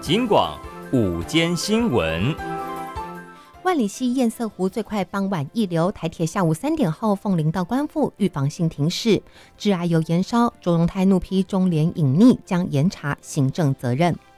警广午间新闻。 万里溪堰塞湖最快傍晚溢流，台铁下午3点后凤林到官复预防性停驶。致癌油延烧，卓荣泰怒批中联隐匿，将严查行政责任。